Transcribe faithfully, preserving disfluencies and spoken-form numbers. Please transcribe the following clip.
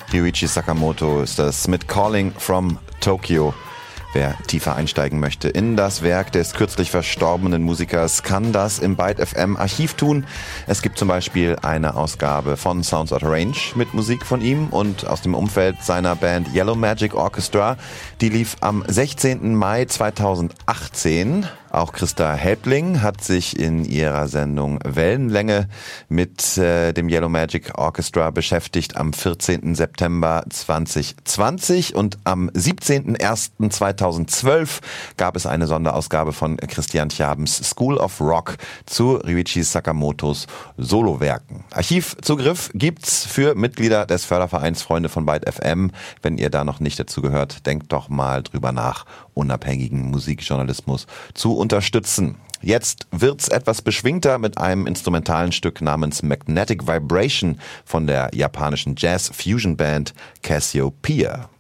Ryuichi Sakamoto ist das mit Calling from Tokyo. Wer tiefer einsteigen möchte in das Werk des kürzlich verstorbenen Musikers, kann das im Byte F M Archiv tun. Es gibt zum Beispiel eine Ausgabe von Sounds Out of Range mit Musik von ihm und aus dem Umfeld seiner Band Yellow Magic Orchestra. Die lief am sechzehnten Mai zweitausendachtzehn. Auch Christa Helbling hat sich in ihrer Sendung Wellenlänge mit äh, dem Yellow Magic Orchestra beschäftigt am vierzehnten September zweitausendzwanzig und am siebzehnten ersten zweitausendzwölf gab es eine Sonderausgabe von Christian Tjabens School of Rock zu Ryuichi Sakamotos Solowerken. Archivzugriff gibt's für Mitglieder des Fördervereins Freunde von Byte F M. Wenn ihr da noch nicht dazu gehört, denkt doch mal drüber nach, unabhängigen Musikjournalismus zu unterstützen. Jetzt wird's etwas beschwingter mit einem instrumentalen Stück namens Magnetic Vibration von der japanischen Jazz-Fusion-Band Cassiopeia.